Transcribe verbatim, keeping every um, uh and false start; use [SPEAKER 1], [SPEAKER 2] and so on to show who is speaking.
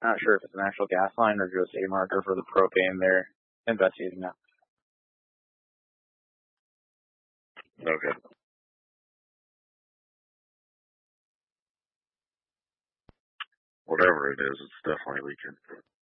[SPEAKER 1] Not sure if it's an actual gas line or just a marker for the propane they're investigating now.
[SPEAKER 2] Okay. Whatever it is, it's definitely leaking.